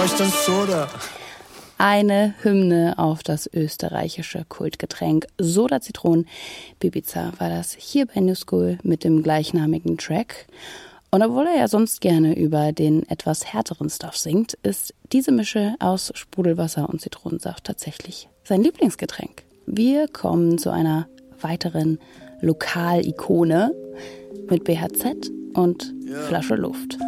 ich dann Soda. Eine Hymne auf das österreichische Kultgetränk Soda Zitronen Bibiza war das hier bei New School mit dem gleichnamigen Track. Und obwohl er ja sonst gerne über den etwas härteren Stuff singt, ist diese Mische aus Sprudelwasser und Zitronensaft tatsächlich sein Lieblingsgetränk. Wir kommen zu einer weiteren Lokalikone mit BHZ und Flasche Luft.